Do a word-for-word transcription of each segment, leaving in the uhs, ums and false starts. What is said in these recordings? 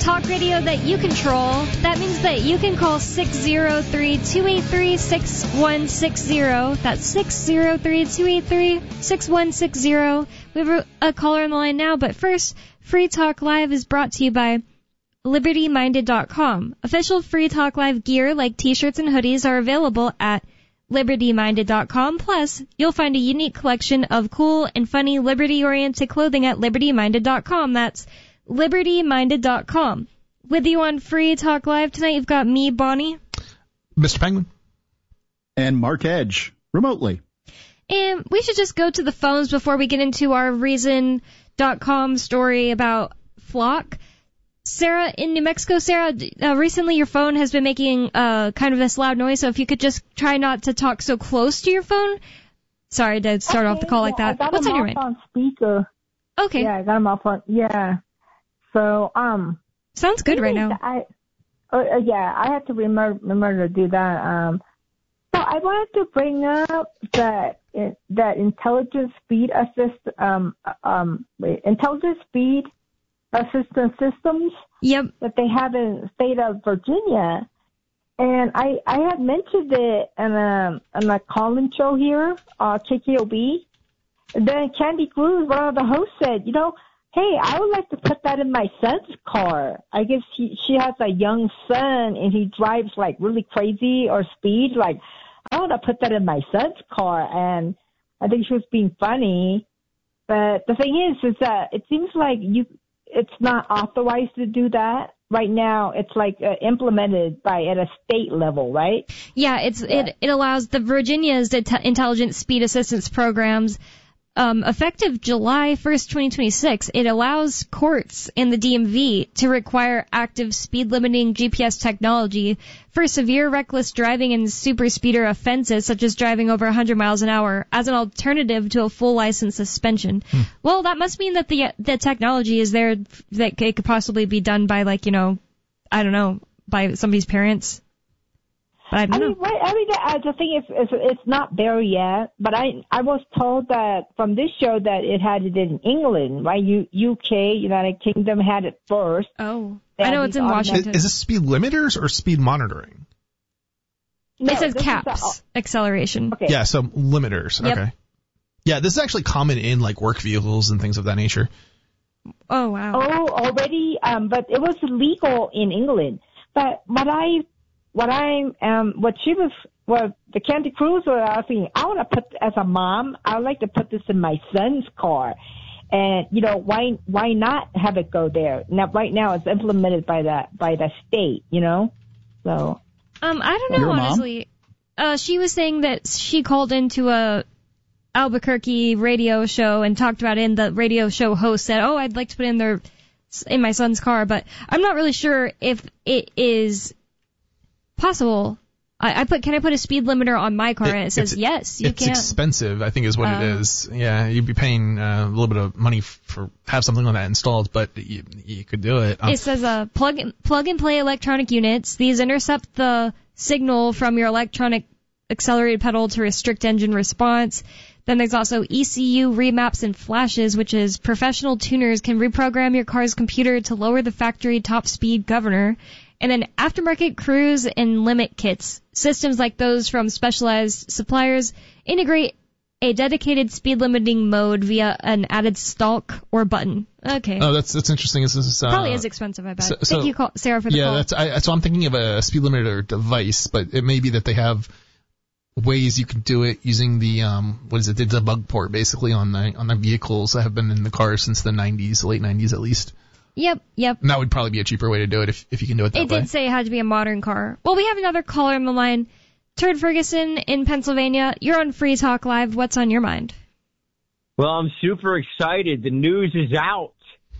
talk radio that you control. That means that you can call six oh three, two eight three, six one six oh. That's six oh three, two eight three, six one six oh. We have a, a caller on the line now, but first, Free Talk Live is brought to you by Liberty Minded dot com. Official Free Talk Live gear like t-shirts and hoodies are available at Liberty Minded dot com. Plus, you'll find a unique collection of cool and funny Liberty-oriented clothing at Liberty Minded dot com. That's Liberty Minded dot com. With you on Free Talk Live tonight, you've got me, Bonnie. Mister Penguin. And Mark Edge, remotely. And we should just go to the phones before we get into our Reason dot com story about Flock. Sarah in New Mexico, Sarah, uh, recently your phone has been making uh, kind of this loud noise, so if you could just try not to talk so close to your phone. Sorry to start okay, off the call yeah, like that. I got What's him on your off mind? On speaker. Okay. Yeah, I got him off on, yeah. So, um. Sounds good right now. I, uh, yeah, I have to remember, remember to do that. Um, so I wanted to bring up that, it, that intelligence speed assist, um, um, wait, intelligence speed assistance systems yep. that they have in the state of Virginia. And I, I had mentioned it in a, in a call-in show here, uh, K K O B. And then Candy Cruz, one of the hosts, said, you know, hey, I would like to put that in my son's car. I guess he, she has a young son and he drives like really crazy or speed. Like, I want to put that in my son's car. And I think she was being funny. But the thing is, is that it seems like you, it's not authorized to do that. Right now, it's like uh, implemented by at a state level, right? Yeah, it's yeah. it it allows the Virginia's det- intelligent speed assistance programs, um, effective July first, twenty twenty-six. It allows courts in the D M V to require active speed limiting G P S technology for severe reckless driving and super speeder offenses, such as driving over one hundred miles an hour, as an alternative to a full license suspension. Hmm. Well, that must mean that the the technology is there, that it could possibly be done by, like, you know, I don't know, by somebody's parents. But I don't I know. mean, what, I mean, I just think it's, it's it's not there yet. But I I was told that from this show that it had it in England, right? U, UK, United Kingdom had it first. Oh, I know it's in Washington. Is, is this speed limiters or speed monitoring? No, it says caps, a, acceleration. Okay. Yeah, so limiters. Yep. Okay. Yeah, this is actually common in like work vehicles and things of that nature. Oh wow. Oh, already. Um, but it was legal in England. But what I What I um, what she was, what the Candy Cruz was asking, I want to put, as a mom, I would like to put this in my son's car, and you know, why why not have it go there? Now, right now, it's implemented by the by the state, you know. So, um, I don't know, Your honestly. Uh, she was saying that she called into a Albuquerque radio show and talked about it, and the radio show host said, "Oh, I'd like to put it in their in my son's car," but I'm not really sure if it is possible. I, I put, can I put a speed limiter on my car? It, and it says yes, you it's can. It's expensive, I think, is what uh, it is. Yeah, you'd be paying uh, a little bit of money for have something like that installed, but you, you could do it. Um, it says uh, plug plug and play electronic units. These intercept the signal from your electronic accelerated pedal to restrict engine response. Then there's also E C U remaps and flashes, which is professional tuners can reprogram your car's computer to lower the factory top speed governor. And then aftermarket cruise and limit kits. Systems like those from specialized suppliers integrate a dedicated speed limiting mode via an added stalk or button. Okay. Oh, that's that's interesting. This is uh, probably is expensive, I bet. So, so, Thank you, Sarah, for the yeah, call. Yeah, that's I, so I'm thinking of a speed limiter device, but it may be that they have ways you can do it using the um what is it the debug port basically on the on the vehicles that have been in the cars since the nineties, late nineties at least. Yep, yep. And that would probably be a cheaper way to do it if if you can do it that it way. It did say it had to be a modern car. Well, we have another caller on the line. Turd Ferguson in Pennsylvania. You're on Free Talk Live. What's on your mind? Well, I'm super excited. The news is out.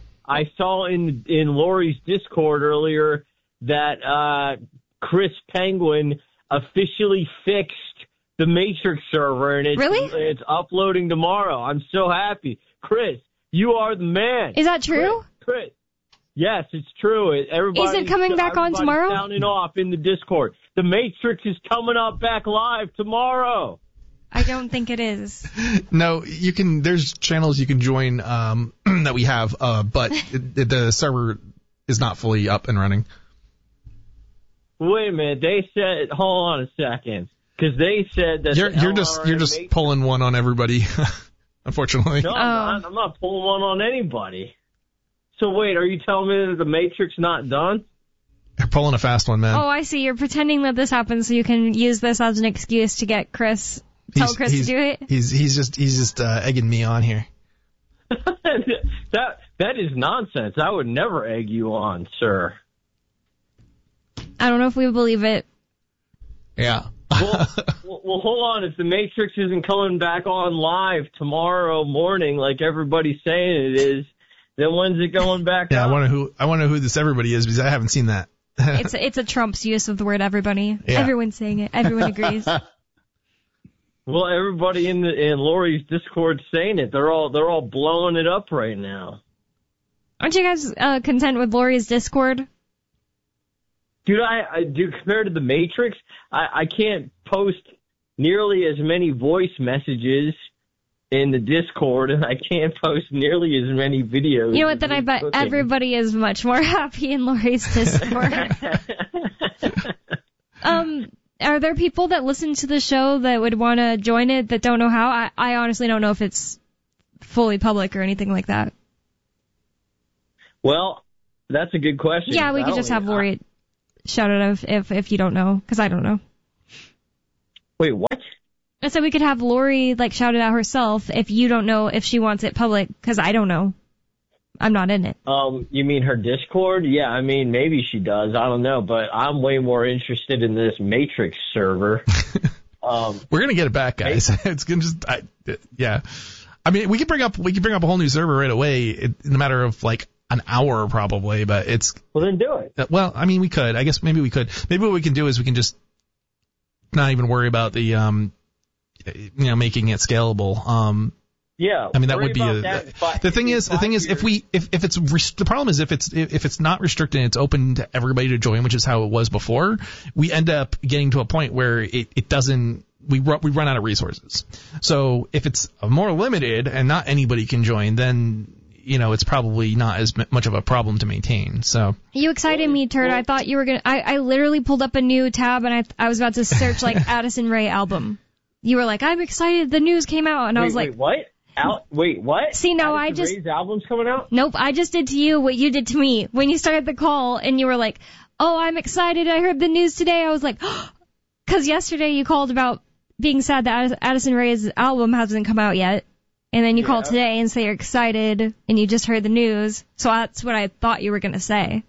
I saw in in Lori's Discord earlier that uh Chris Penguin officially fixed the Matrix server, and it's, really? it's uploading tomorrow. I'm so happy. Chris, you are the man. Is that true? Chris, Chris. Yes, it's true. Everybody, is it coming back on tomorrow? Sounding off in the Discord. The Matrix is coming up back live tomorrow. I don't think it is. No, you can. There's channels you can join um, that we have, uh, but the, the server is not fully up and running. Wait a minute. They said, hold on a second, because they said that You're, the you're just you're just Matrix, pulling one on everybody, unfortunately. No, I'm, not, I'm not pulling one on anybody. So wait, are you telling me that the Matrix not done? You're pulling a fast one, man. Oh, I see. You're pretending that this happened so you can use this as an excuse to get Chris, tell he's, Chris he's, to do it. He's he's just he's just uh, egging me on here. that that is nonsense. I would never egg you on, sir. I don't know if we believe it. Yeah. well, well, well, hold on. If the Matrix isn't coming back on live tomorrow morning, like everybody's saying it is, then when's it going back? Yeah, on? I wonder who I wonder who this everybody is because I haven't seen that. It's a, it's a Trump's use of the word everybody. Yeah. Everyone's saying it. Everyone agrees. Well, everybody in the in Lori's Discord saying it. They're all they're all blowing it up right now. Aren't you guys uh, content with Lori's Discord? Dude, I, I do compared to the Matrix, I, I can't post nearly as many voice messages in the Discord, and I can't post nearly as many videos. You know what? Then I bet cooking. everybody is much more happy in Lori's Discord. um, are there people that listen to the show that would want to join it that don't know how? I, I honestly don't know if it's fully public or anything like that. Well, that's a good question. Yeah, we I could just don't- have Lori shout it out if, if if you don't know, because I don't know. Wait, what? I said we could have Lori like shout it out herself if you don't know if she wants it public, because I don't know. I'm not in it. Um, you mean her Discord? Yeah, I mean, maybe she does. I don't know, but I'm way more interested in this Matrix server. um, We're gonna get it back, guys. It's gonna just, I, yeah. I mean, we could bring up we could bring up a whole new server right away in a matter of like an hour probably, but it's. Well, then do it. Well, I mean, we could. I guess maybe we could. Maybe what we can do is we can just not even worry about the um, you know, making it scalable. Um. Yeah, I mean that worry would be about a. that in five- The thing is, the five thing is, if years. we, if if it's rest- the problem is if it's if it's not restricted, and it's open to everybody to join, which is how it was before. We end up getting to a point where it it doesn't. We run, we run out of resources. So if it's more limited and not anybody can join, then you know it's probably not as m- much of a problem to maintain. So You excited me, Turd. I thought you were gonna. I, I literally pulled up a new tab and I I was about to search like Addison Rae album. You were like, I'm excited. The news came out, and I wait, was like, wait, what? Al- wait, what? See, no, Addison I just- Rae's album's coming out? nope. I just did to you what you did to me when you started the call, and you were like, oh, I'm excited. I heard the news today. I was like, because yesterday you called about being sad that Addison Rae's album hasn't come out yet. And then you Yeah. call today and say you're excited and you just heard the news. So that's what I thought you were going to say.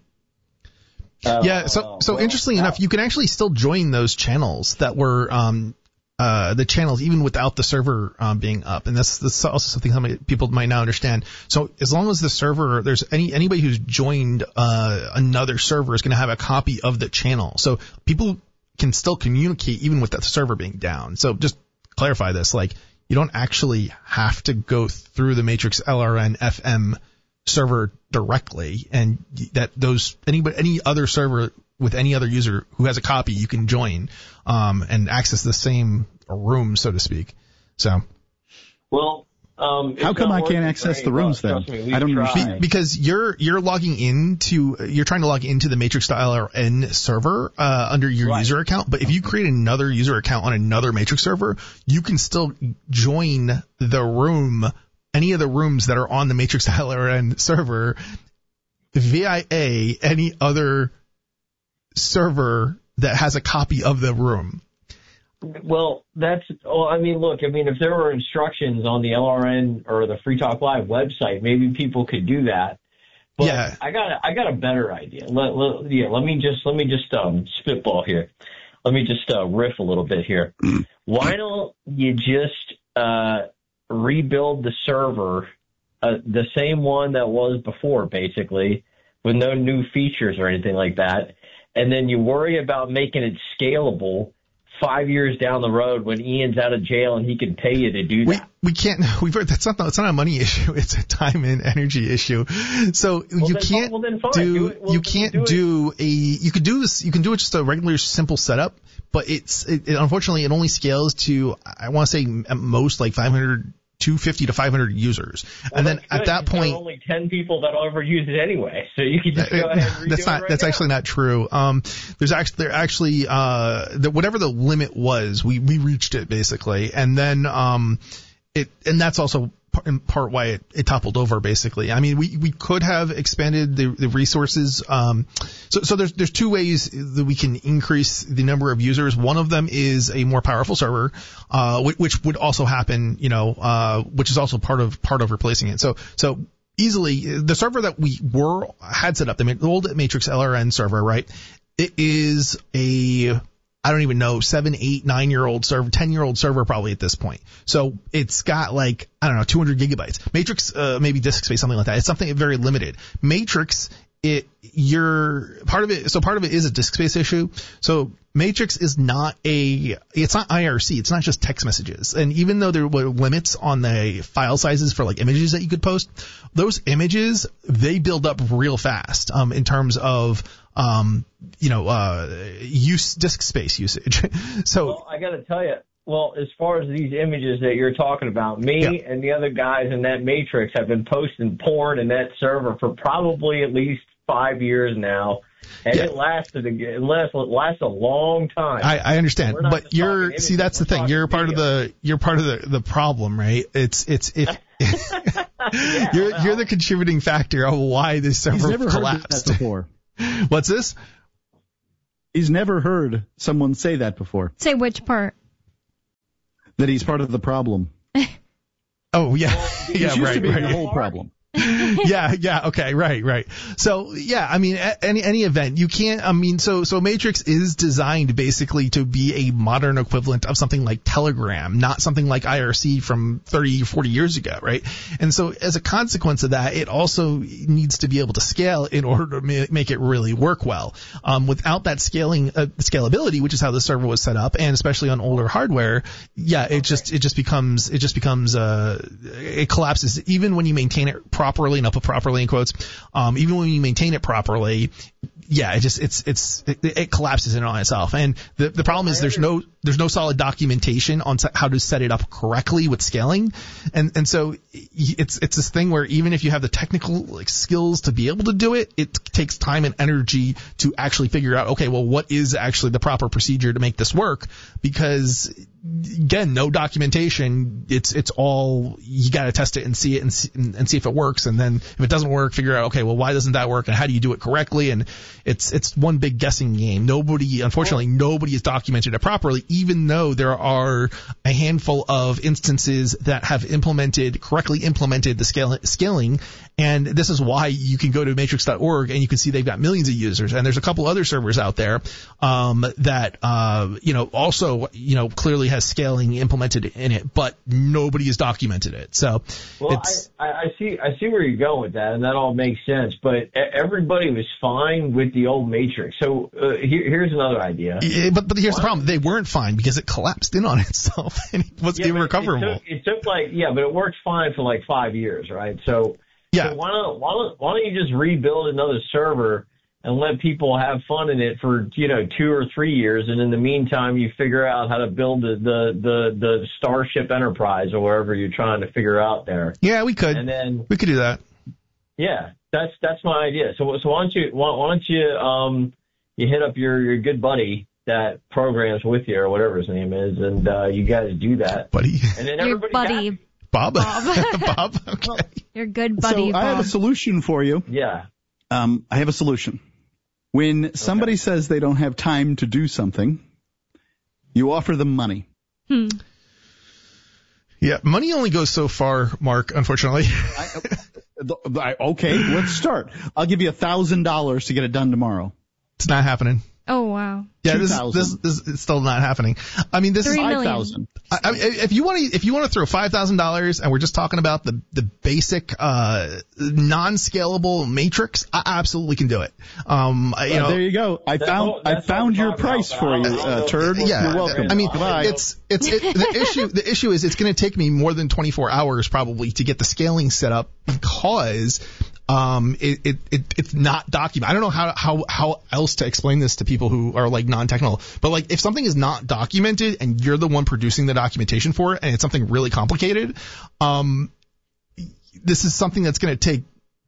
Uh, yeah. So so well, interestingly wow. enough, you can actually still join those channels that were um uh the channels even without the server um, being up, and that's that's also something some people might not understand. So as long as the server, there's any anybody who's joined uh another server is going to have a copy of the channel, so people can still communicate even with the server being down. So just clarify this, like you don't actually have to go through the Matrix L R N F M server directly, and that those anybody any other server with any other user who has a copy, you can join um, and access the same room, so to speak. So Well, um, How it's come not I can't working access very the rooms well. then? Trust me, we've I don't tried. understand. because you're you're logging into you're trying to log into the Matrix L R N server uh, under your Right. user account, but if you create another user account on another Matrix server, you can still join the room, any of the rooms that are on the Matrix L R N server via any other server that has a copy of the room. Well, that's, well, I mean, look, I mean, if there were instructions on the L R N or the Free Talk Live website, maybe people could do that. But Yeah. I got, a, I got a better idea. Let, let, yeah, let me just, let me just um, spitball here. Let me just uh, riff a little bit here. Why don't you just uh, rebuild the server, uh, the same one that was before, basically, with no new features or anything like that, and then you worry about making it scalable five years down the road when Ian's out of jail and he can pay you to do We that. we can't. We've heard that's not it's not a money issue. It's a time and energy issue. So Well, you then- can't well, then fine. do, Do it- well, you then can't do it. do a you could do this you can do it just a regular simple setup, but it's it, it, unfortunately it only scales to I want to say at most like five hundred two hundred fifty to five hundred users. Well, and then good, at that point, there are only ten people that'll ever use it anyway, so you can just go ahead and redo that's not it right that's now. actually not true. Um, there's actually there actually uh, the, whatever the limit was, we we reached it basically, and then um, it and that's also in part why it, it toppled over basically. I mean, we, we could have expanded the, the resources. Um, so, so there's, there's two ways that we can increase the number of users. One of them is a more powerful server, uh, which, which would also happen, you know, uh, which is also part of, part of replacing it. So, so easily the server that we were, had set up, the old Matrix L R N server, right? It is a, I don't even know, seven, eight, nine year old server, ten year old server probably at this point. So it's got like, I don't know, two hundred gigabytes. Matrix, uh, maybe disk space, something like that. It's something very limited. Matrix, it, you're, part of it, so part of it is a disk space issue. So Matrix is not a, it's not I R C. It's not just text messages. And even though there were limits on the file sizes for like images that you could post, those images, they build up real fast, um, in terms of, um, you know, uh, use disk space usage. So well, I got to tell you, well, as far as these images that you're talking about, me yeah. and the other guys in that Matrix have been posting porn in that server for probably at least five years now. And yeah. it lasted, it lasts, it lasts a long time. I, I understand, We're but you're, images, see, that's the thing. You're part video. of the, you're part of the, the problem, right? It's, it's, if, yeah, you're, well. you're the contributing factor of why this server He's never collapsed. heard that before. What's this? He's never heard someone say that before. Say which part? That he's part of the problem. Oh, yeah. Well, yeah, used right, to be right. the whole problem. yeah, yeah, okay, right, right. So, yeah, I mean, any any event, you can't, I mean, so so Matrix is designed basically to be a modern equivalent of something like Telegram, not something like I R C from thirty, forty years ago, right? And so as a consequence of that, it also needs to be able to scale in order to ma- make it really work well. Um, without that scaling, uh, scalability, which is how the server was set up, and especially on older hardware, yeah, it just, it just becomes, it just becomes, uh, it collapses even when you maintain it properly. properly, and I'll put properly in quotes, um, even when you maintain it properly, yeah, it just, it's, it's, it, it collapses in on itself. And the, the problem is there's no, there's no solid documentation on how to set it up correctly with scaling. And, and so it's, it's this thing where even if you have the technical like skills to be able to do it, it takes time and energy to actually figure out, okay, well, what is actually the proper procedure to make this work? Because again, no documentation. It's, it's all, you got to test it and see it and see, and, and see if it works. And then if it doesn't work, figure out, okay, well, why doesn't that work? And how do you do it correctly? And it's, it's one big guessing game. Nobody, unfortunately, nobody has documented it properly, even though there are a handful of instances that have implemented, correctly implemented the scale, scaling. And this is why you can go to matrix dot org and you can see they've got millions of users. And there's a couple other servers out there, um, that, uh, you know, also, you know, clearly has scaling implemented in it, but nobody has documented it. So well, it's, I, I see, I see where you're going with that, and that all makes sense. But everybody was fine with the old Matrix. So uh, here, here's another idea. Yeah, but but here's Why? the problem: they weren't fine because it collapsed in on itself and it wasn't yeah, irrecoverable. It took, it took like yeah, but it worked fine for like five years, right? So yeah, so why don't why don't why don't you just rebuild another server and let people have fun in it for, you know, two or three years, and in the meantime, you figure out how to build the the the, the Starship Enterprise or wherever you're trying to figure out there. Yeah, we could. And then we could do that. Yeah, that's that's my idea. So so why don't you why, why don't you um you hit up your your good buddy that programs with you or whatever his name is, and uh, you guys do that, buddy. And then your buddy. Happy. Bob. Bob. Bob. Okay. Your good buddy. So Bob. I have a solution for you. Yeah. Um, I have a solution. When somebody okay. says they don't have time to do something, you offer them money. Hmm. Yeah, money only goes so far, Mark, unfortunately. I, I, okay, let's start. I'll give you a thousand dollars to get it done tomorrow. It's not happening. Oh, wow. Yeah, this, this, this is still not happening. I mean, this Three is five thousand. I, I, if you want to, if you want to throw five thousand dollars, and we're just talking about the the basic uh non-scalable matrix, I absolutely can do it. Um, well, you know, there you go. I that's found all, I found your price for you, uh, Turd. Yeah, you're welcome. I mean, Goodbye. it's it's it, the issue. The issue is it's going to take me more than twenty-four hours probably to get the scaling set up because Um, it, it, it it's not documented. I don't know how how how else to explain this to people who are like non-technical. But like if something is not documented and you're the one producing the documentation for it, and it's something really complicated, um, this is something that's going to take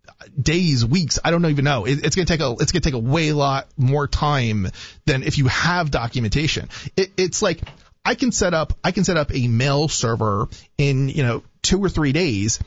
days, weeks. I don't even know. It, it's going to take a, it's going to take a way lot more time than if you have documentation. It, it's like I can set up, I can set up a mail server in, you know, two or three days.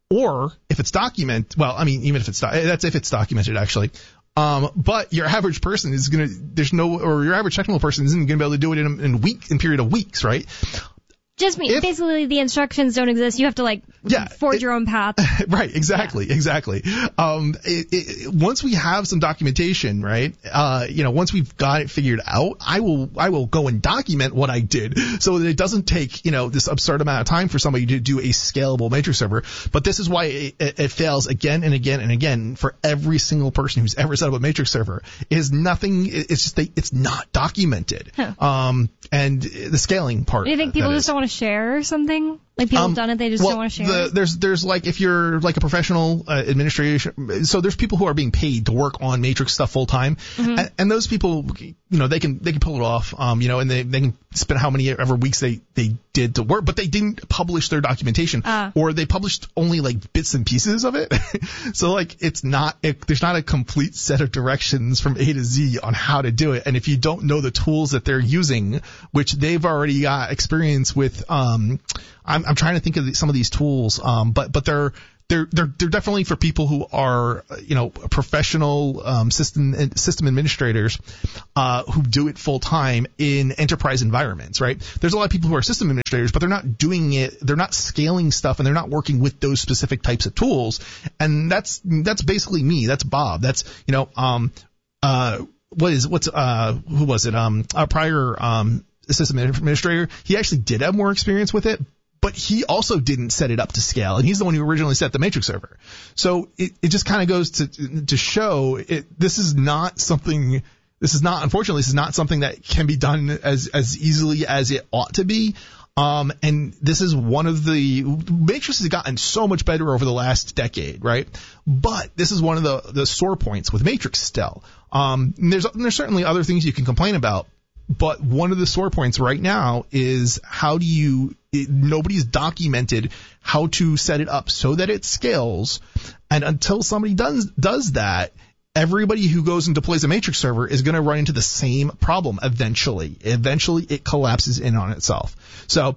Or if it's document, well, I mean, even if it's, that's if it's documented actually. Um, but your average person is going to, there's no, or your average technical person isn't going to be able to do it in a, in a week, in a period of weeks, right? Just me. If, basically, the instructions don't exist. You have to like yeah, forge it, your own path. Right. Exactly. Yeah. Exactly. Um, it, it, once we have some documentation, right? Uh, you know, once we've got it figured out, I will, I will go and document what I did so that it doesn't take, you know, this absurd amount of time for somebody to do a scalable matrix server. But this is why it, it, it fails again and again and again for every single person who's ever set up a matrix server. It is nothing. It's just, they, it's not documented. Huh. Um, and the scaling part. Do you think people just don't want to share or something? Like people um, have done it, they just well, don't want to share. The, there's there's like if you're like a professional uh, administration, so there's people who are being paid to work on Matrix stuff full time, mm-hmm. and, and those people, you know, they can they can pull it off, um, you know, and they they can spend how many ever weeks they they did to work, but they didn't publish their documentation, uh. or they published only like bits and pieces of it. So like it's not it, there's not a complete set of directions from A to Z on how to do it, and if you don't know the tools that they're using, which they've already got experience with, um. I'm, I'm trying to think of the, some of these tools, um, but but they're they're they're they're definitely for people who are, you know, professional um, system system administrators uh, who do it full time in enterprise environments, right? There's a lot of people who are system administrators, but they're not doing it, they're not scaling stuff, and they're not working with those specific types of tools. And that's that's basically me. That's Bob. That's you know um uh what is what's uh who was it um our prior um system administrator. He actually did have more experience with it. But he also didn't set it up to scale, and he's the one who originally set the matrix server. So it, it just kind of goes to to show it. This is not something. This is not, unfortunately, this is not something that can be done as as easily as it ought to be. Um, and this is one of the Matrix has gotten so much better over the last decade, right? But this is one of the the sore points with Matrix still. Um, and there's and there's certainly other things you can complain about. But one of the sore points right now is how do you, it, nobody's documented how to set it up so that it scales. And until somebody does, does that, everybody who goes and deploys a matrix server is going to run into the same problem eventually. Eventually it collapses in on itself. So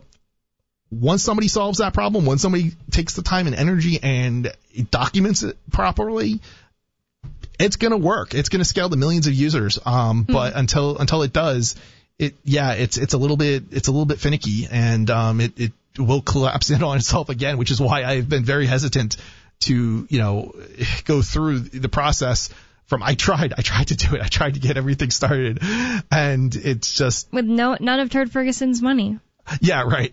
once somebody solves that problem, once somebody takes the time and energy and documents it properly, it's going to work. It's going to scale to millions of users. Um, mm-hmm. But until, until it does, it, yeah, it's, it's a little bit, it's a little bit finicky, and, um, it, it will collapse in on itself again, which is why I've been very hesitant to, you know, go through the process from, I tried, I tried to do it. I tried to get everything started, and it's just. With no, none of Turd Ferguson's money. Yeah, right.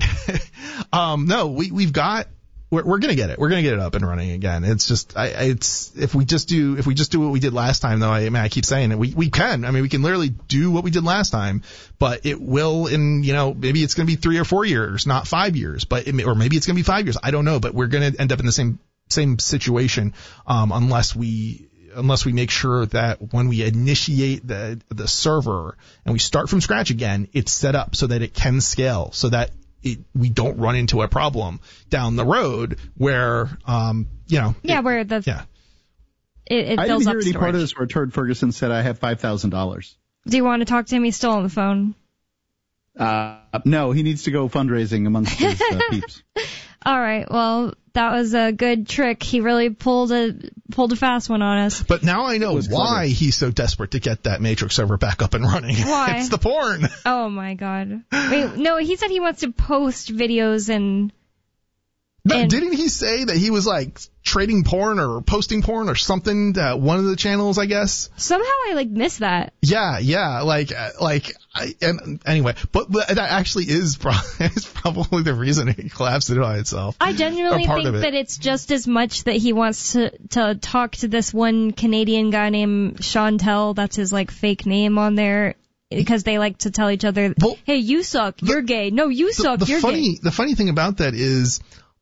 um, no, we, we've got, We're, we're gonna get it. We're gonna get it up and running again. It's just, I, it's, if we just do, if we just do what we did last time, though, I, I mean, I keep saying it, we, we can. I mean, we can literally do what we did last time, but it will in, you know, maybe it's gonna be three or four years, not five years, but, it may, or maybe it's gonna be five years. I don't know, but we're gonna end up in the same, same situation, um, unless we, unless we make sure that when we initiate the, the server and we start from scratch again, it's set up so that it can scale, so that It, we don't run into a problem down the road where, um, you know. Yeah, it, where the. Yeah. It, it I fills didn't hear up any storage. part of this where Turd Ferguson said I have five thousand dollars. Do you want to talk to him? He's still on the phone. Uh, no, he needs to go fundraising amongst his uh, peeps. All right. Well, that was a good trick. He really pulled a pulled a fast one on us. But now I know why clever. he's so desperate to get that Matrix server back up and running. Why? It's the porn. Oh my God. Wait, no, he said he wants to post videos and. No, and didn't he say that he was like trading porn or posting porn or something to one of the channels, I guess? Somehow I like missed that. Yeah, yeah, like, like, I, and anyway, but, but that actually is, pro- is probably the reason it collapsed it on itself. I genuinely think it. that it's just as much that he wants to, to talk to this one Canadian guy named Chantel. That's his like fake name on there. Because they like to tell each other, well, hey, you suck, you're the, gay. No, you the, suck, the you're funny, gay. The funny thing about that is,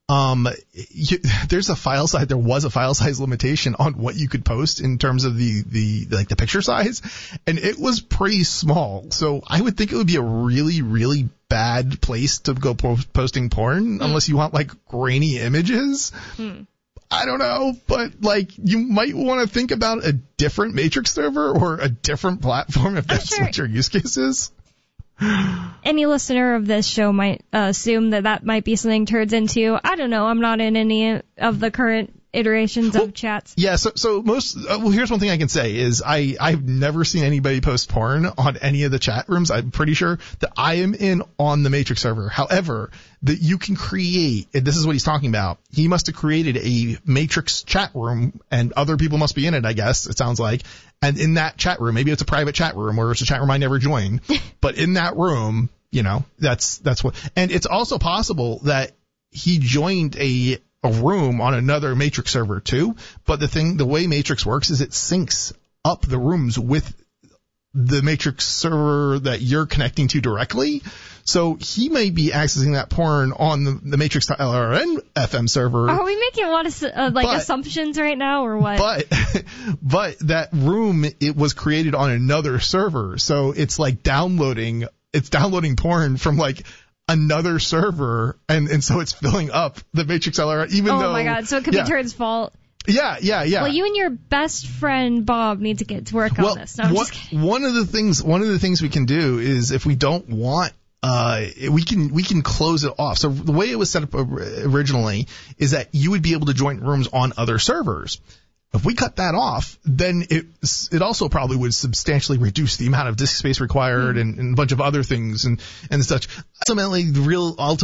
um, you, there's a file size. There was a file size limitation on what you could post in terms of the, the, like the picture size. And it was pretty small. So I would think it would be a really, really bad place to go po- posting porn mm. unless you want like grainy images. Mm. I don't know, but like you might want to think about a different Matrix server or a different platform if that's sure. what your use case is. Any listener of this show might uh, assume that that might be something turns into. I don't know. I'm not in any of the current iterations well, of chats. Yeah, so so most uh, well, here's one thing I can say is I I've never seen anybody post porn on any of the chat rooms. I'm pretty sure that I am in on the Matrix server. However, that you can create, and this is what he's talking about. He must have created a Matrix chat room, and other people must be in it. I guess it sounds like. And in that chat room, maybe it's a private chat room or it's a chat room I never joined, but in that room, you know, that's that's what. And it's also possible that he joined a a room on another Matrix server too. But the thing, the way Matrix works is it syncs up the rooms with the Matrix server that you're connecting to directly. So he may be accessing that porn on the, the Matrix L R N F M server. Are we making a lot of uh, like but, assumptions right now or what? But, but that room, it was created on another server. So it's like downloading, it's downloading porn from like another server, and, and so it's filling up the Matrix L R, even oh though... Oh my god, so it could yeah. be Turd's fault. Yeah, yeah, yeah. Well, you and your best friend Bob need to get to work well, on this. No, I'm one, just kidding. One of the things, one of the things we can do is if we don't want, uh, we can we can close it off. So the way it was set up originally is that you would be able to join rooms on other servers. If we cut that off, then it it also probably would substantially reduce the amount of disk space required mm. and, and a bunch of other things and, and such. Ultimately, the real ultimate